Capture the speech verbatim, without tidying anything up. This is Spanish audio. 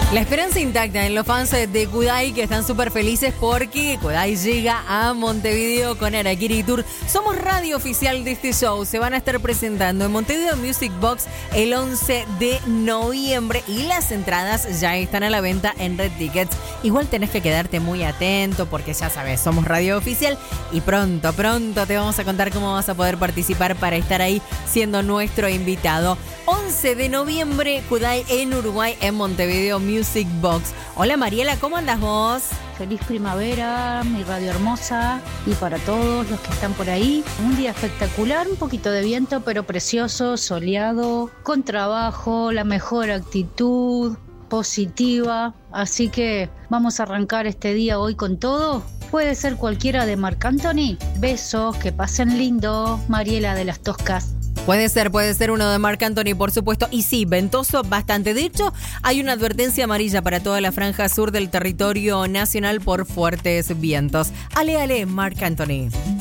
La esperanza intacta en los fans de Kudai, que están súper felices porque Kudai llega a Montevideo con Harakiri Tour. Somos radio oficial de este show. Se van a estar presentando en Montevideo Music Box el once de noviembre y las entradas ya están a la venta en Red Tickets. Igual tenés que quedarte muy atento porque ya sabes, somos radio oficial y pronto, pronto te vamos a contar cómo vas a poder participar para estar ahí siendo nuestro invitado. once de noviembre, Kudai en Uruguay, en Montevideo Music Box. Hola Mariela, ¿cómo andas vos? Feliz primavera, mi radio hermosa, y para todos los que están por ahí. Un día espectacular, un poquito de viento, pero precioso, soleado, con trabajo, la mejor actitud, positiva. Así que vamos a arrancar este día hoy con todo. Puede ser cualquiera de Marc Anthony. Besos, que pasen lindo. Mariela de las Toscas. Puede ser, puede ser uno de Marc Anthony, por supuesto. Y sí, ventoso bastante. De hecho, hay una advertencia amarilla para toda la franja sur del territorio nacional por fuertes vientos. Ale, ale, Marc Anthony.